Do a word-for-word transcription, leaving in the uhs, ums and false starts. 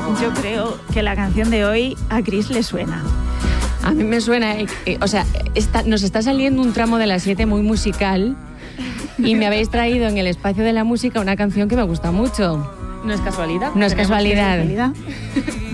Yo creo que la canción de hoy a Chris le suena. A mí me suena, eh, eh, o sea, está, nos está saliendo un tramo de las siete muy musical y me habéis traído en el espacio de la música una canción que me gusta mucho. No es casualidad. No es casualidad. casualidad.